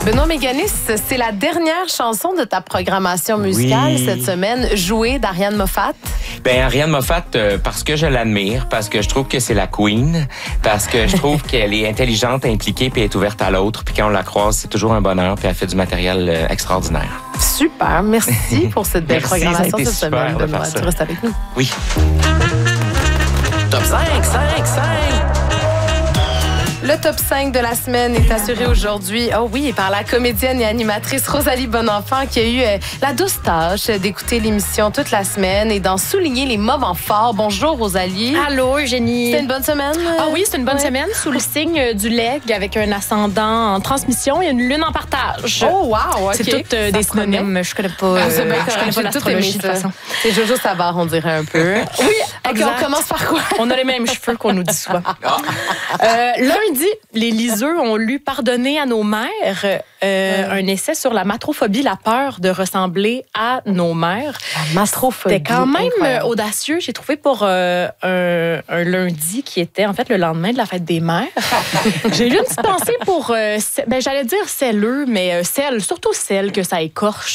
Benoît Méganis, c'est la dernière chanson de ta programmation musicale cette semaine, jouée d'Ariane Moffat. Ben Ariane Moffat, parce que je l'admire, parce que je trouve que c'est la queen, parce que je trouve qu'elle est intelligente, impliquée, puis elle est ouverte à l'autre, puis quand on la croise, c'est toujours un bonheur, puis elle fait du matériel extraordinaire. Super, merci pour cette belle programmation cette semaine, Benoît. Tu restes avec nous. Oui. Top 5. Le top 5 de la semaine est assuré aujourd'hui, par la comédienne et animatrice Rosalie Bonenfant qui a eu la douce tâche d'écouter l'émission toute la semaine et d'en souligner les moments forts. Bonjour Rosalie. Allô Eugénie. C'était une bonne semaine? Ah oui, c'est une bonne semaine sous le signe du leg avec un ascendant en transmission et une lune en partage. Oh wow, OK. C'est toutes des synonymes. Je connais pas, je connais pas l'astrologie de toute façon. C'est Jojo Savard, on dirait un peu. Oui, OK, on commence par quoi? On a les mêmes cheveux qu'on nous dit souvent. Lundi, les liseux ont lu « Pardonner à nos mères », un essai sur la matrophobie, la peur de ressembler à nos mères. La matrophobie. C'était quand même audacieux, j'ai trouvé, pour un lundi qui était en fait le lendemain de la fête des mères. J'ai eu une petite pensée pour, j'allais dire celleux, mais surtout celle que ça écorche